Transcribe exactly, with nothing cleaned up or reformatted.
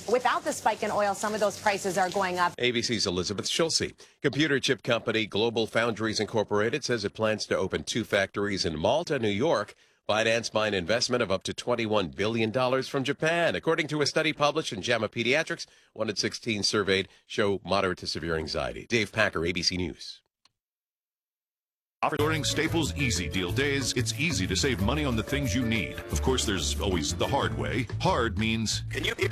without the spike in oil, some of those prices are going up. A B C's Elizabeth Schulze. Computer chip company Global Foundries Incorporated says it plans to open two factories in Malta, New York, financed by an investment of up to twenty-one billion dollars from Japan. According to a study published in JAMA Pediatrics, one in sixteen surveyed show moderate to severe anxiety. Dave Packer, A B C News. During Staples Easy Deal Days, it's easy to save money on the things you need. Of course, there's always the hard way. Hard means... Can you